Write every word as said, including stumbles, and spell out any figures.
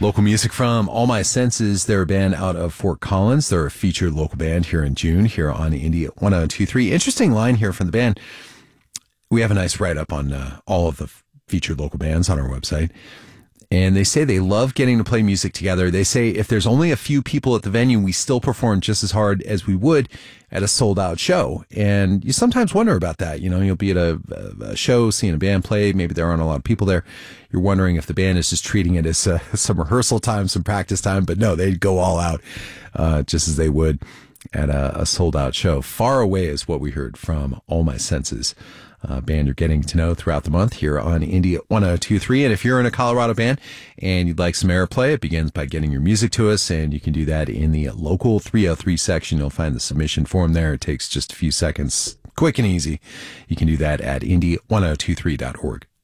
Local music from All My Senses. They're a band out of Fort Collins. They're a featured local band here in June here on Indie one oh two point three. Interesting line here from the band. We have a nice write-up on uh, all of the featured local bands on our website. And they say they love getting to play music together. They say if there's only a few people at the venue, we still perform just as hard as we would at a sold-out show. And you sometimes wonder about that. You know, you'll be at a, a show, seeing a band play. Maybe there aren't a lot of people there. You're wondering if the band is just treating it as uh, some rehearsal time, some practice time. But no, they go all out uh, just as they would at a, a sold-out show. Far Away is what we heard from All My Senses. Uh, band you're getting to know throughout the month here on Indie one oh two point three. And if you're in a Colorado band and you'd like some airplay, it begins by getting your music to us, and you can do that in the local three oh three section. You'll find the submission form there. It takes just a few seconds, quick and easy. You can do that at indie one oh two three dot org.